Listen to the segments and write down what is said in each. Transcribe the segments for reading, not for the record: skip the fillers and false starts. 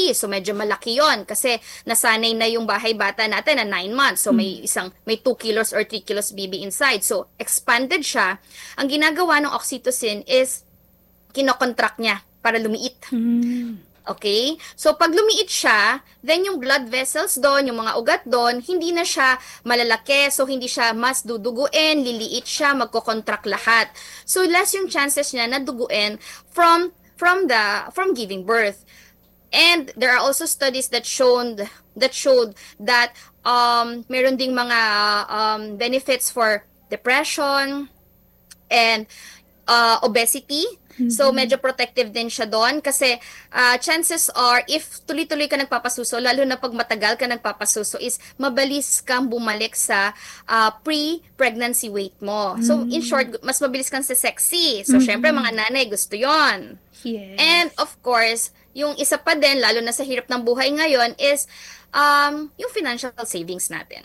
baby. So medyo malaki yon kasi nasanay na yung bahay bata natin na 9 months. So may 2 kilos or 3 kilos baby inside. So expanded siya. Ang ginagawa ng oxytocin is kinokontract niya para lumiit. Okay? So, pag lumiit siya, then yung blood vessels doon, yung mga ugat doon, hindi na siya malalaki. So, hindi siya mas duduguin, liliit siya, magkocontract lahat. So, less yung chances niya na duguin from giving birth. And there are also studies that showed that meron ding mga benefits for depression and obesity. So, medyo protective din siya doon kasi chances are, if tuloy-tuloy ka nagpapasuso, lalo na pag matagal ka nagpapasuso, is mabalis kang bumalik sa pre-pregnancy weight mo. So, in short, mas mabilis kang sa sexy. So, syempre, mga nanay, gusto yon. Yes. And, of course, yung isa pa din, lalo na sa hirap ng buhay ngayon, is yung financial savings natin.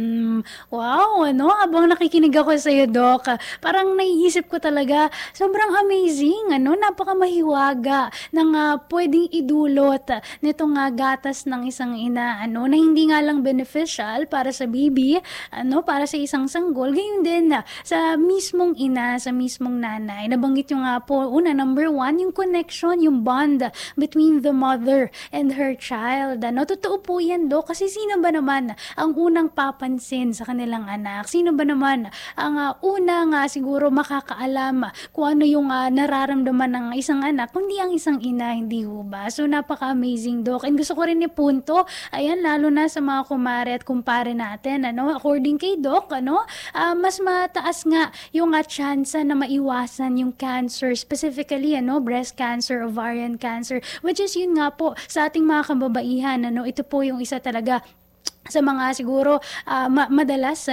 Wow, habang nakikinig ako sa iyo, Doc, parang naiisip ko talaga, sobrang amazing, napakamahiwaga ng pwedeng idulot nitong gatas ng isang ina, na hindi nga lang beneficial para sa baby, para sa isang sanggol, gayon din sa mismong ina, sa mismong nanay. Nabanggit yung nga po, number 1, yung connection, yung bond between the mother and her child. Totoo po yan, Dok, kasi sino ba naman ang unang papansin sa kanilang anak? Sino ba naman ang unang siguro makakaalam kung ano yung nararamdaman ng isang anak, kundi ang isang ina, hindi ho ba? So, napaka-amazing, Doc. And gusto ko rin ipunto, ayan, lalo na sa mga kumare at kumpare natin, according kay Doc, mas mataas nga yung chance na maiwasan yung cancer, specifically, breast cancer, ovarian cancer, which is yun nga po, sa ating mga kababaihan, ito po yung isa talaga sa mga siguro madalas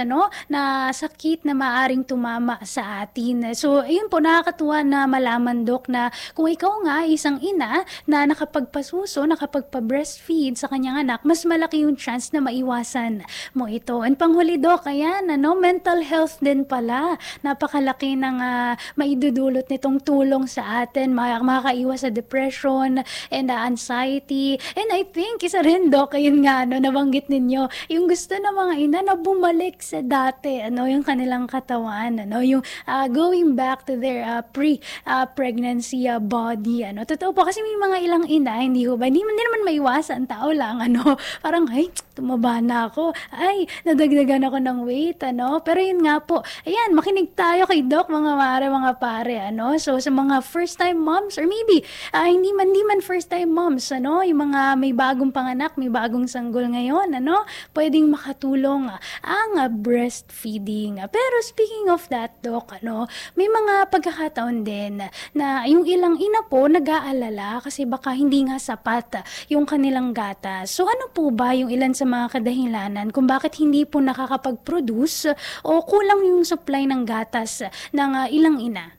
na sakit na maaring tumama sa atin. So, ayun po, nakakatuwa na malaman, Dok, na kung ikaw nga isang ina na nakapagpasuso, nakapagpa-breastfeed sa kanyang anak, mas malaki yung chance na maiwasan mo ito. And panghuli, Dok, ayan, mental health din pala. Napakalaki ng maidudulot nitong tulong sa atin, makakaiwas sa depression and anxiety. And I think, isa rin, Dok, ayun nga, nabanggit ninyo, yung gusto ng mga ina na bumalik sa dati, yung kanilang katawan, yung going back to their pre-pregnancy body, Totoo po, kasi may mga ilang ina, hindi naman maiwasan, tao lang, parang, ay, tumaba na ako, ay, nadagdagan ako ng weight, pero yun nga po, ayan, makinig tayo kay Doc, mga mare, mga pare, so sa mga first-time moms, or maybe, hindi man first-time moms, yung mga may bagong panganak, may bagong sanggol ngayon, pwedeng makatulong ang breastfeeding. Pero speaking of that, Doc, may mga pagkakataon din na yung ilang ina po nag-aalala kasi baka hindi nga sapat yung kanilang gatas. So ano po ba yung ilan sa mga kadahilanan kung bakit hindi po nakakapag-produce o kulang yung supply ng gatas ng ilang ina?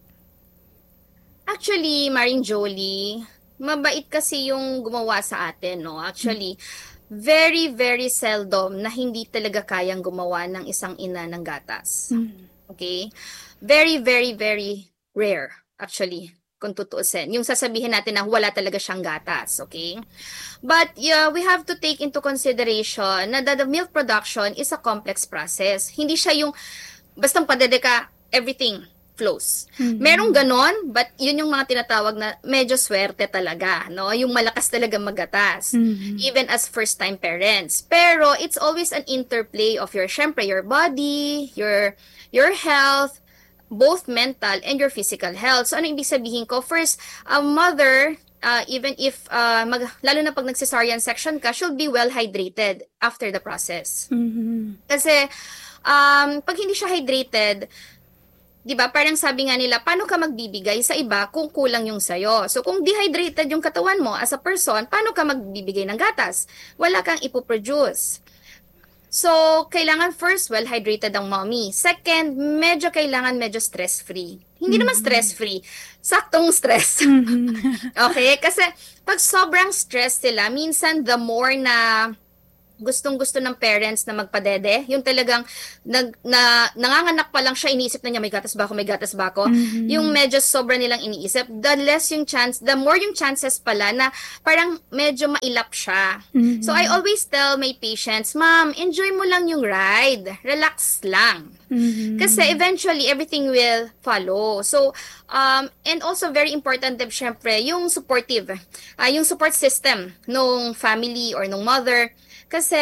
Actually, Maring Jolie, mabait kasi yung gumawa sa atin, Actually, very, very seldom na hindi talaga kayang gumawa ng isang ina ng gatas. Okay? Very, very, very rare, actually, kung tutuusin. Yung sasabihin natin na wala talaga siyang gatas, okay? But yeah, we have to take into consideration na the milk production is a complex process. Hindi siya yung bastang padedeka, everything flows. Merong ganon, but yun yung mga tinatawag na medyo swerte talaga, Yung malakas talaga magatas, even as first-time parents. Pero it's always an interplay of syempre, your body, your health, both mental and your physical health. So, ano ibig sabihin ko? First, a mother, even if, lalo na pag nag-cesarean section ka, should be well hydrated after the process. Kasi, pag hindi siya hydrated, di ba, parang sabi nga nila, paano ka magbibigay sa iba kung kulang yung sayo? So, kung dehydrated yung katawan mo as a person, paano ka magbibigay ng gatas? Wala kang ipoproduce. So, kailangan first, well-hydrated ang mommy. Second, medyo stress-free. Hindi naman stress-free, saktong stress. Okay? Kasi, pag sobrang stress sila, minsan the more na gustong-gusto ng parents na magpadede. Yung talagang nanganganak pa lang siya, iniisip na niya, may gatas ba ako, may gatas ba ako? Yung medyo sobra nilang iniisip, the more yung chances pala na parang medyo mailap siya. So I always tell my patients, ma'am, enjoy mo lang yung ride. Relax lang. Kasi eventually, everything will follow. So, and also very important din, syempre, yung yung support system nung family or nung mother. Kasi,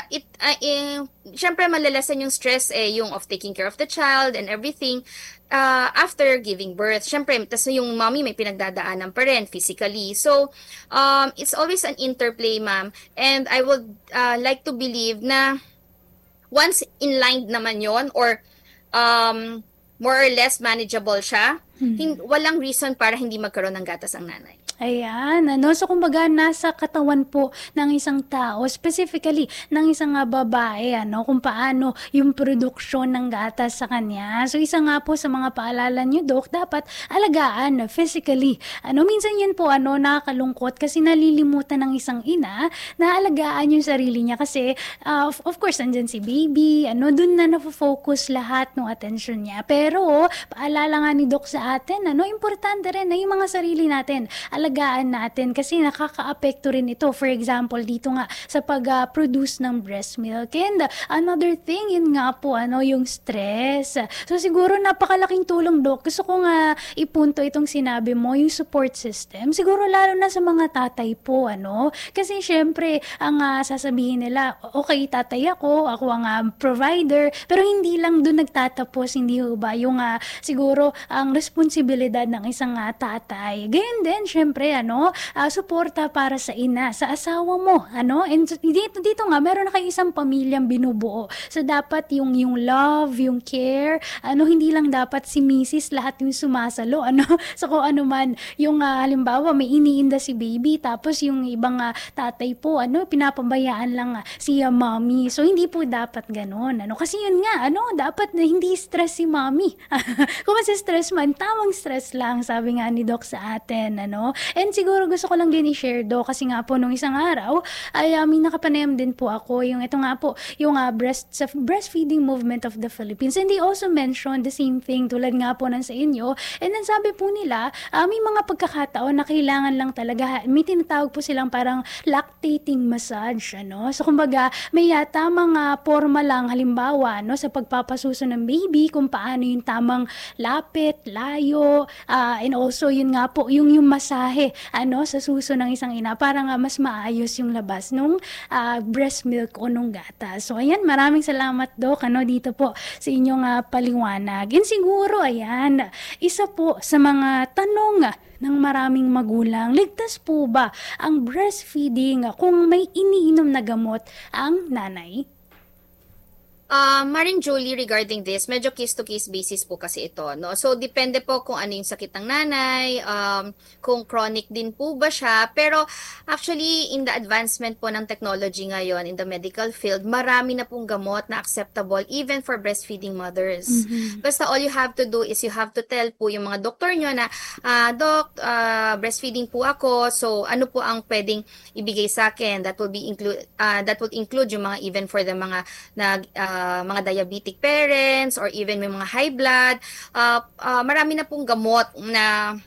syempre, malalasan yung stress, yung of taking care of the child and everything after giving birth. Syempre, tas yung mommy may pinagdadaanan pa rin physically. So, it's always an interplay, ma'am. And I would like to believe na once inlined naman yon or more or less manageable siya, walang reason para hindi magkaroon ng gatas ang nanay. Ayan, so kumbaga nasa katawan po ng isang tao, specifically ng isang babae, kung paano yung produksyon ng gatas sa kanya. So isa nga po sa mga paalala niyo, Doc, dapat alagaan physically. Minsan yan po, nakakalungkot kasi nalilimutan ng isang ina na alagaan yung sarili niya kasi, of course, andyan si baby, dun na nafo-focus lahat ng attention niya. Pero, paalala nga ni Doc sa atin, importante rin na yung mga sarili natin, alagaan natin kasi nakaka-apekto rin ito. For example, dito nga sa pag-produce ng breast milk. And another thing, yun nga po, yung stress. So siguro napakalaking tulong, Doc. Gusto ko nga ipunto itong sinabi mo, yung support system. Siguro lalo na sa mga tatay po, Kasi syempre, ang sasabihin nila, okay, tatay ako ang provider, pero hindi lang doon nagtatapos, hindi ba, yung siguro ang responsibilidad ng isang tatay. Ganyan din, syempre, suporta para sa ina, sa asawa mo, and dito nga, meron na kayo isang pamilyang binubuo. So, dapat yung love, yung care, hindi lang dapat si Mrs. lahat yung sumasalo, so kung ano man, yung halimbawa, may iniinda si baby, tapos yung ibang tatay po, pinapabayaan lang si mommy. So, hindi po dapat ganun, kasi yun nga, dapat na hindi stress si mommy. Kung stress man, tamang stress lang, sabi nga ni Doc sa atin, And siguro gusto ko lang din i-share, Do, kasi nga po nung isang araw ay may nakapanayam din po ako yung ito nga po, yung breastfeeding movement of the Philippines. And they also mentioned the same thing tulad nga po ng sa inyo. And then sabi po nila, may mga pagkakataon na kailangan lang talaga, may tinatawag po silang parang lactating massage, So kumbaga, may tamang forma lang halimbawa, sa pagpapasuso ng baby, kung paano yung tamang lapit, layo, and also yun nga po, yung masahe, sa suso ng isang ina para nga mas maayos yung labas nung breast milk o nung gatas. So, ayan, maraming salamat, Doc, dito po sa inyong paliwanag. And siguro, ayan, isa po sa mga tanong ng maraming magulang, ligtas po ba ang breastfeeding kung may iniinom na gamot ang nanay? Maring Julie, regarding this, medyo case-to-case basis po kasi ito, no? So, depende po kung ano yung sakit ng nanay, kung chronic din po ba siya. Pero, actually, in the advancement po ng technology ngayon, in the medical field, marami na pong gamot na acceptable even for breastfeeding mothers. Basta all you have to do is you have to tell po yung mga doktor nyo na, Doc, breastfeeding po ako, so ano po ang pwedeng ibigay sa akin? That will include yung mga, even for the mga mga diabetic parents or even may mga high blood, marami na pong gamot na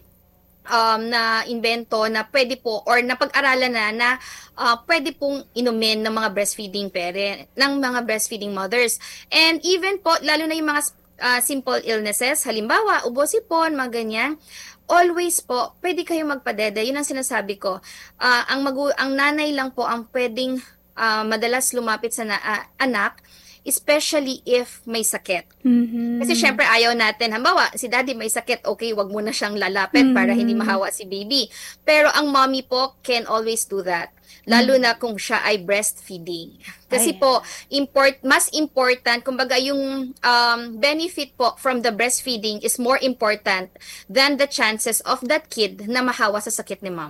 invento na pwede po or napag-aralan na pwede pong inumin ng mga breastfeeding mothers. And even po, lalo na yung mga simple illnesses, halimbawa, ubo-sipon, mga ganyan, always po, pwede kayong magpadede. Yun ang sinasabi ko. Ang nanay lang po ang pwedeng madalas lumapit sa anak, especially if may sakit. Kasi syempre ayaw natin, halimbawa, si daddy may sakit, okay, wag mo na siyang lalapit para hindi mahawa si baby. Pero ang mommy po can always do that. Lalo na kung siya ay breastfeeding. Kasi po, mas important, kumbaga yung benefit po from the breastfeeding is more important than the chances of that kid na mahawa sa sakit ni mommy.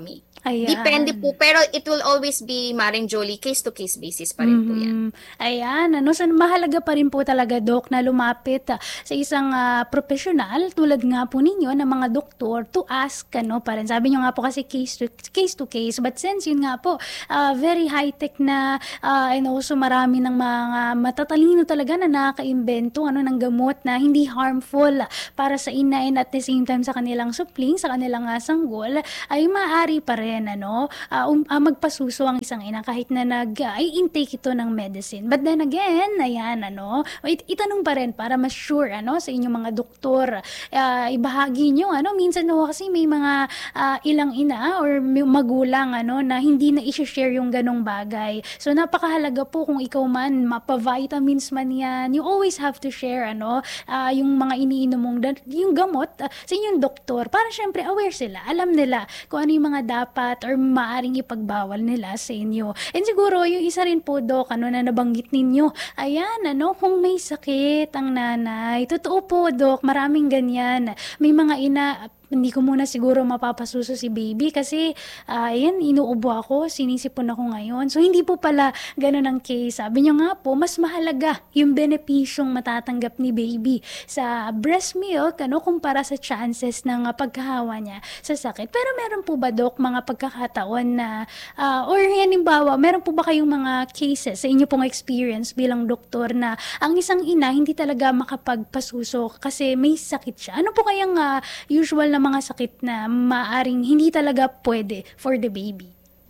Depende Ayan. po, pero it will always be, Maring Jolie, case-to-case basis pa rin po yan. Ayan, so mahalaga pa rin po talaga, Doc, na lumapit sa isang profesional tulad nga po ninyo ng mga doktor to ask, pa rin. Sabi nyo nga po kasi case to case, but since yun nga po, very high-tech na, and also marami ng mga matatalino talaga na nakaka-invento, ng gamot na hindi harmful para sa ina and at the same time sa kanilang supling, sa kanilang sanggol, ay maaari pa rin magpasuso ang isang ina kahit na i-intake ito ng medicine. But then again, ayan, itanong pa rin para mas sure, sa inyong mga doktor. Ibahagi nyo, minsan kasi may mga ilang ina or magulang, na hindi na i-share yung ganong bagay. So, napakahalaga po kung ikaw man, mapa-vitamins man yan, you always have to share, yung mga iniinom mong, yung gamot sa inyong doktor para syempre aware sila, alam nila kung ano yung mga dapat or maaring ipagbawal nila sa inyo. And siguro, yung isa rin po, Doc, na nabanggit ninyo, ayan, kung may sakit ang nanay. Totoo po, Doc, maraming ganyan. May mga ina, hindi ko muna siguro mapapasuso si baby kasi ayan, inuubo ako, sinisipon ako ngayon. So, hindi po pala ganun ang case. Sabi nyo nga po, mas mahalaga yung benepisyong matatanggap ni baby sa breast milk kumpara sa chances ng pagkahawa niya sa sakit. Pero meron po ba, Doc, mga pagkakataon na or halimbawa, meron po ba kayong mga cases sa inyo pong experience bilang doktor na ang isang ina hindi talaga makapagpasuso kasi may sakit siya? Ano po kayang usual na mga sakit na maaring hindi talaga pwede for the baby?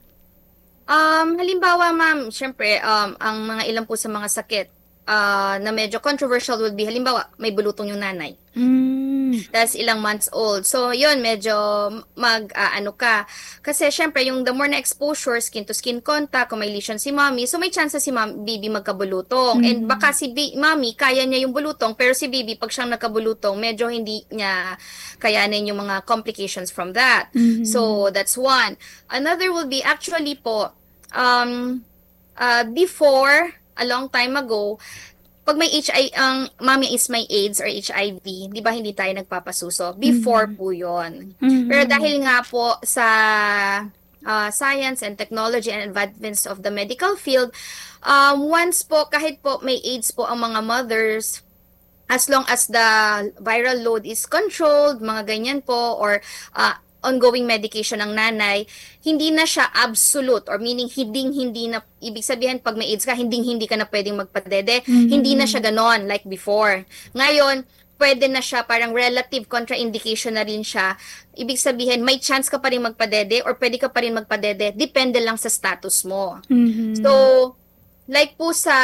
Halimbawa, ma'am, syempre, ang mga ilan po sa mga sakit na medyo controversial would be, halimbawa, may bulutong yung nanay. That's ilang months old. So, yun, medyo ka. Kasi, syempre, yung the more na exposure, skin to skin contact, kung may lesion si mommy, so may chance si baby magkabulutong. And baka si mommy, kaya niya yung bulutong, pero si baby, pag siyang nagkabulutong, medyo hindi niya kayanin yung mga complications from that. So, that's one. Another will be, actually po, before, a long time ago, pag may ang mommy is may AIDS or HIV, di ba hindi tayo nagpapasuso? Before po yun. Pero dahil nga po sa science and technology and advancements of the medical field, once po, kahit po may AIDS po ang mga mothers, as long as the viral load is controlled, mga ganyan po, or ongoing medication ng nanay, hindi na siya absolute or meaning hindi na, ibig sabihin pag may AIDS ka, hindi ka na pwedeng magpadede. Hindi na siya ganon like before. Ngayon, pwede na siya, parang relative contraindication na rin siya. Ibig sabihin, may chance ka pa rin magpadede or pwede ka pa rin magpadede, depende lang sa status mo. So, like po sa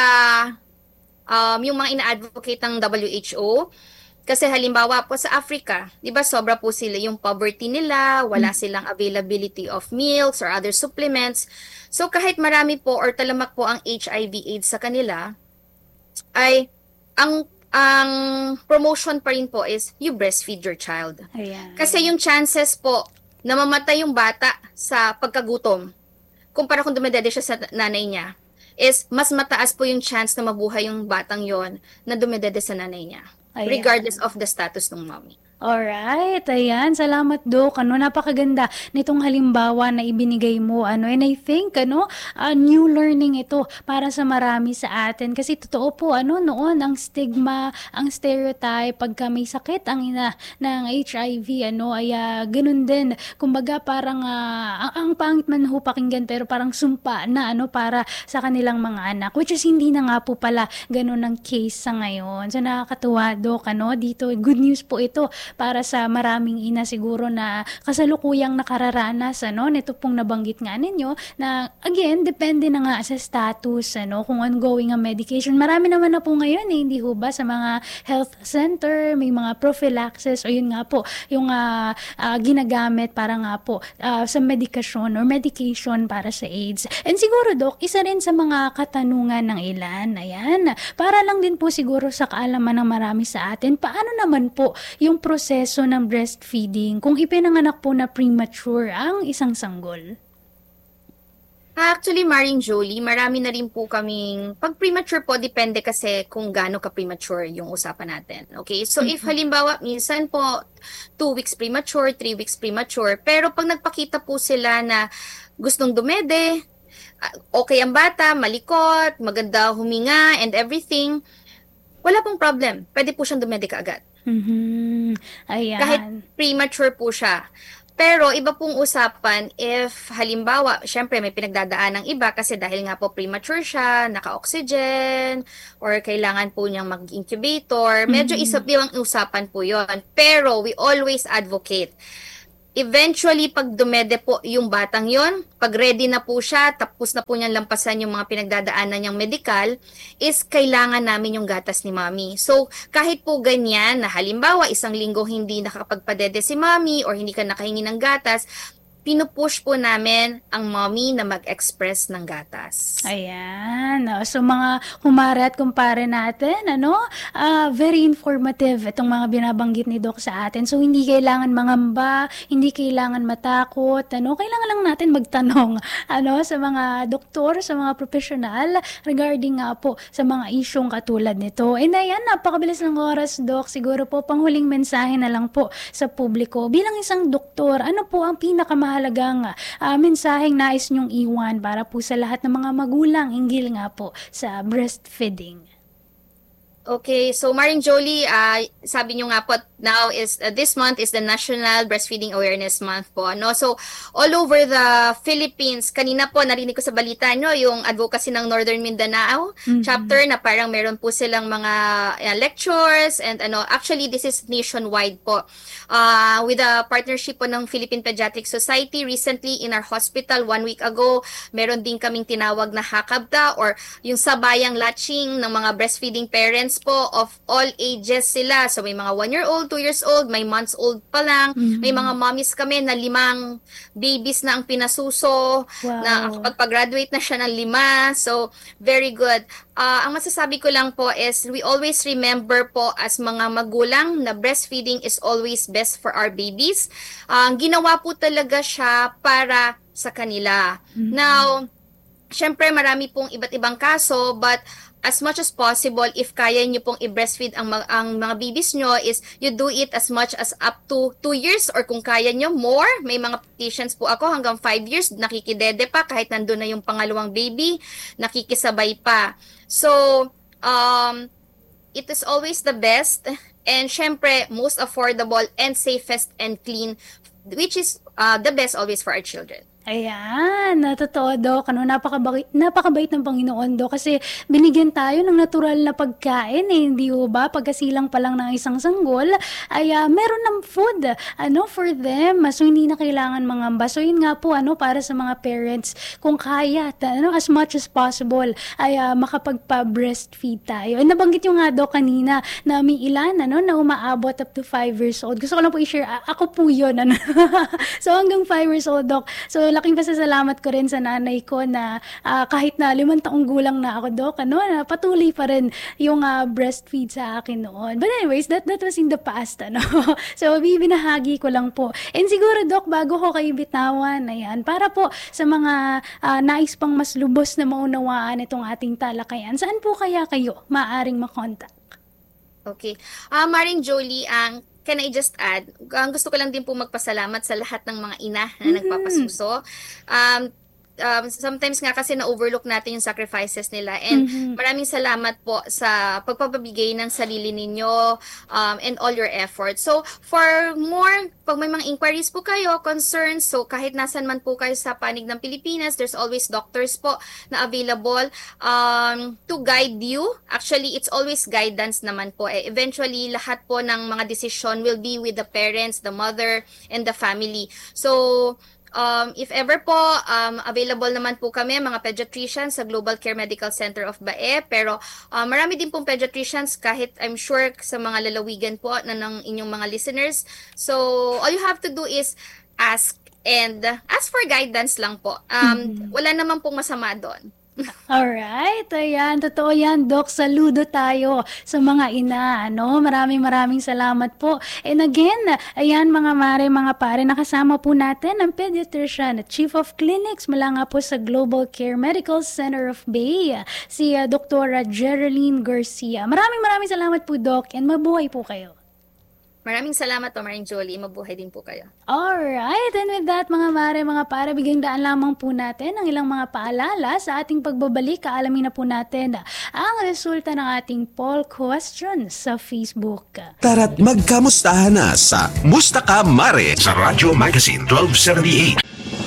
yung mga ina-advocate ng WHO, kasi halimbawa po sa Africa, di ba sobra po sila yung poverty nila, wala silang availability of milks or other supplements. So kahit marami po or talamak po ang HIV/AIDS sa kanila, ay ang promotion pa rin po is you breastfeed your child. Ayan. Kasi yung chances po na mamatay yung bata sa pagkagutom, kumpara kung dumedede siya sa nanay niya, is mas mataas po yung chance na mabuhay yung batang yon na dumedede sa nanay niya. Ayan. Regardless of the status ng mommy. Alright, ayan. Salamat, Doc. Napakaganda nitong halimbawa na ibinigay mo. And I think, new learning ito para sa marami sa atin. Kasi totoo po, noon, ang stigma, ang stereotype, pagka may sakit ang ina ng HIV, ay ganun din. Kumbaga, parang, ang pangit man ho pakinggan, pero parang sumpa na, para sa kanilang mga anak. Which is, hindi na nga po pala ganun ang case sa ngayon. So, nakakatuwa, Doc, dito. Good news po ito para sa maraming ina siguro na kasalukuyang nakararanas nito pong nabanggit nga ninyo na again depende na nga sa status kung ongoing ang medication. Marami naman na po ngayon hindi ho ba sa mga health center may mga prophylaxis o yun nga po yung ginagamit para nga po sa medikasyon or medication para sa AIDS. And siguro, Doc, isa rin sa mga katanungan ng ilan, ayan, para lang din po siguro sa kaalaman ng marami sa atin, paano naman po yung proseso ng breastfeeding kung ipinanganak po na premature ang isang sanggol? Actually, Maring Jolie, marami na rin po kaming, pag premature po, depende kasi kung gaano ka-premature yung usapan natin. Okay? So, if halimbawa, minsan po, 2 weeks premature, 3 weeks premature, pero pag nagpakita po sila na gustong dumede, okay ang bata, malikot, maganda huminga, and everything, wala pong problem. Pwede po siyang dumede kaagad. Mhm. Kahit Ayan. premature po siya. Pero iba pong usapan if halimbawa, syempre may pinagdadaan ng iba kasi dahil nga po premature siya, naka-oxygen, or kailangan po niyang mag-incubator. Medyo isa ibang usapan po yon. Pero we always advocate. Eventually, pag dumede po yung batang yon, pag ready na po siya, tapos na po niyang lampasan yung mga pinagdadaanan niyang medical, is kailangan namin yung gatas ni mami. So, kahit po ganyan, na halimbawa, isang linggo hindi nakakapagpadede si mami or hindi ka nakahingi ng gatas, pinupush po namin ang mommy na mag-express ng gatas. Ayan. So mga kumare at kumpare natin, very informative itong mga binabanggit ni Doc sa atin. So hindi kailangan mangamba, hindi kailangan matakot, kailangan lang natin magtanong, sa mga doktor, sa mga profesional regarding nga po sa mga isyong katulad nito. And ayan, napakabilis ng oras, Doc. Siguro po panghuling mensahe na lang po sa publiko. Bilang isang doktor, ano po ang pinakamahalagang mensaheng nais nyong iwan para po sa lahat ng mga magulang hinggil nga po sa breastfeeding? Okay, so Maring Jolie, sabi nyo nga po, now is this month is the National Breastfeeding Awareness Month po, no? So all over the Philippines, kanina po narinig ko sa balita nyo yung advocacy ng Northern Mindanao chapter na parang meron po silang mga lectures and actually this is nationwide po. With a partnership po ng Philippine Pediatric Society, recently in our hospital 1 week ago, meron din kaming tinawag na hakabda or yung sabayang latching ng mga breastfeeding parents po of all ages sila. So may mga 1-year-old, 2 years old, may months old pa lang. May mga mommies kami na 5 babies na ang pinasuso, na pag-graduate na siya ng 5. So very good. Ang masasabi ko lang po is we always remember po as mga magulang na breastfeeding is always best for our babies. Ginawa po talaga siya para sa kanila. Now, syempre marami pong iba't ibang kaso, but as much as possible, if kaya nyo pong i-breastfeed ang mga babies nyo, is you do it as much as up to 2 years or kung kaya nyo more. May mga patients po ako hanggang 5 years, nakikidede pa kahit nandun na yung pangalawang baby, nakikisabay pa. So, it is always the best and syempre most affordable and safest and clean, which is the best always for our children. Ayan, totoo, Dok. Napakabait ng Panginoon, Dok, kasi binigyan tayo ng natural na pagkain, hindi ho ba? Pagkasilang pa lang ng isang sanggol, ay meron ng food, for them. So, hindi na kailangan mangamba. So, yun nga po, para sa mga parents, kung kaya, as much as possible, ay makapagpa-breastfeed tayo. And nabanggit yung nga, Dok, kanina, na may ilan, na umaabot up to 5 years old. Gusto ko lang po i-share, ako po yun, So, hanggang 5 years old, Dok. So, laking pasasalamat ko rin sa nanay ko na kahit na 5 taong gulang na ako, Dok, na patuloy pa rin yung breastfeed sa akin noon. But anyways, that was in the past, So, binahagi ko lang po. And siguro, Dok, bago ko kayo bitawan, ayan, para po sa mga nais pang mas lubos na maunawaan itong ating talakayan, saan po kaya kayo maaring makontak? Okay. Maring Jolie, can I just add, gusto ko lang din po magpasalamat sa lahat ng mga ina na nagpapasuso. Sometimes nga kasi na-overlook natin yung sacrifices nila and maraming salamat po sa pagpapabigay ng sarili ninyo and all your efforts. So, for more, pag may mga inquiries po kayo, concerns, so kahit nasan man po kayo sa panig ng Pilipinas, there's always doctors po na available to guide you. Actually, it's always guidance naman po. Eventually, lahat po ng mga decision will be with the parents, the mother, and the family. So, if ever po, available naman po kami, mga pediatricians sa Global Care Medical Center of Bae. Pero marami din pong pediatricians kahit I'm sure sa mga lalawigan po na ng inyong mga listeners. So, all you have to do is ask and ask for guidance lang po. Wala naman pong masama doon. Alright, ayan, totoo yan, Doc. Saludo tayo sa mga ina, ano? Maraming salamat po. And again, ayan mga mare, mga pare, nakasama po natin ang pediatrician at Chief of Clinics mula nga po sa Global Care Medical Center of Bay, si Dr. Geraldine Garcia. Maraming salamat po, Doc, and mabuhay po kayo. Maraming salamat, Maring Jolie. Mabuhay din po kayo. Alright, and with that mga mare, mga para, bigyang daan lamang po natin ang ilang mga paalala sa ating pagbabalik. Kaalamin na po natin ang resulta ng ating poll question sa Facebook. Tara't magkamustahan na sa Musta Ka Mare sa Radyo Magazine 1278.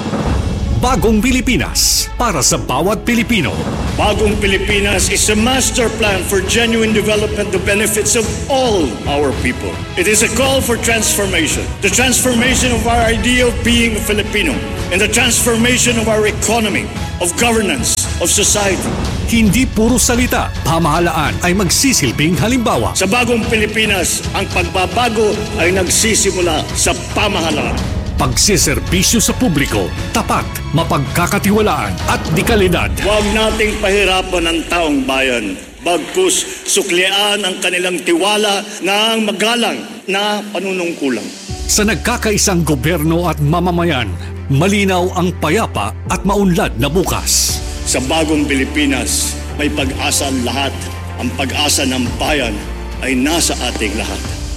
Bagong Pilipinas para sa bawat Pilipino. Bagong Pilipinas is a master plan for genuine development that benefits of all our people. It is a call for transformation. The transformation of our idea of being a Filipino and the transformation of our economy, of governance, of society. Hindi puro salita, pamahalaan ay magsisilbing halimbawa. Sa Bagong Pilipinas, ang pagbabago ay nagsisimula sa pamahalaan. Pagsiservisyo sa publiko, tapat, mapagkakatiwalaan at dekalidad. Huwag nating pahirapan ang taong bayan. Bagkus suklian ang kanilang tiwala ng magalang na panunungkulan. Sa nagkakaisang gobyerno at mamamayan, malinaw ang payapa at maunlad na bukas. Sa Bagong Pilipinas, may pag-asa ang lahat. Ang pag-asa ng bayan ay nasa ating lahat.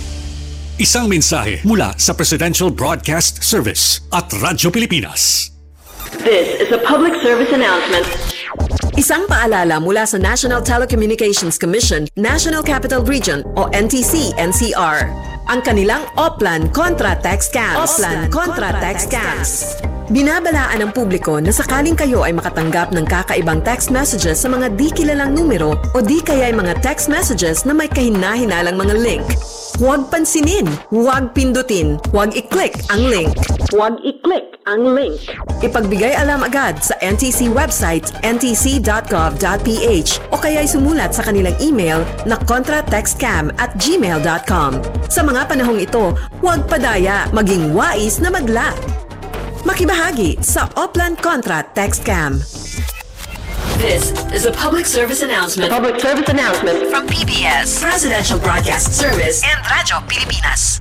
Isang mensahe mula sa Presidential Broadcast Service at Radyo Pilipinas. This is a public service announcement. Isang paalala mula sa National Telecommunications Commission, National Capital Region o NTC-NCR. Ang kanilang Oplan Contra Text Scams. Oplan Contra Text Scams. Binabalaan ng publiko na sakaling kayo ay makatanggap ng kakaibang text messages sa mga di kilalang numero o di kaya ay mga text messages na may kahina-hinalang mga link. Huwag pansinin, huwag pindutin, huwag i-click ang link. Huwag i-click ang link. Ipagbigay alam agad sa NTC website ntc.gov.ph o kaya'y sumulat sa kanilang email na contratextcam@gmail.com. Sa mga panahong ito, huwag padaya, maging wais na magla. Makibahagi sa Oplan Contra Text Scam. This is a public service announcement. Public service announcement From PBS, Presidential Broadcast Service and Radyo Pilipinas.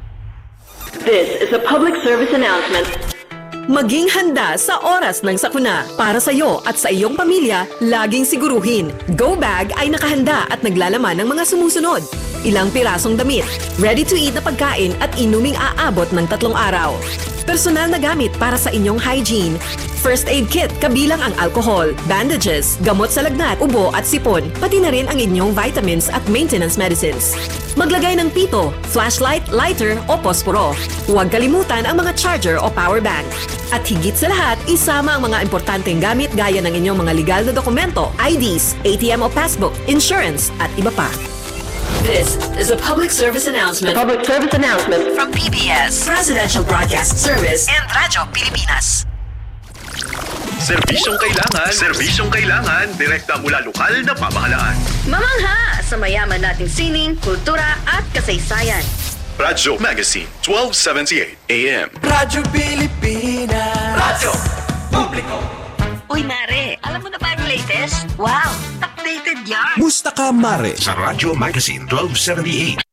This is a public service announcement. Maging handa sa oras ng sakuna. Para sa iyo at sa iyong pamilya, laging siguruhin. Go Bag ay nakahanda at naglalaman ng mga sumusunod. Ilang pirasong damit, ready-to-eat na pagkain at inuming aabot ng 3 araw. Personal na gamit para sa inyong hygiene. First aid kit kabilang ang alcohol, bandages, gamot sa lagnat, ubo at sipon, pati na rin ang inyong vitamins at maintenance medicines. Maglagay ng pito, flashlight, lighter o posporo. Huwag kalimutan ang mga charger o power bank. At higit sa lahat, isama ang mga importanteng gamit gaya ng inyong mga legal na dokumento, IDs, ATM o passbook, insurance at iba pa. This is a public service announcement. Public service announcement From PBS, Presidential Broadcast Service and Radyo Pilipinas. Serbisyong kailangan, direkta mula lokal na pamahalaan. Mamangha sa mayaman nating sining, kultura at kasaysayan. Radyo Magazine 1278 AM. Radyo Pilipinas. Radyo Publiko. Uy, Mare, alam mo na ba yung latest? Wow, updated yan! Musta Ka Mare sa Radyo Magazine 1278.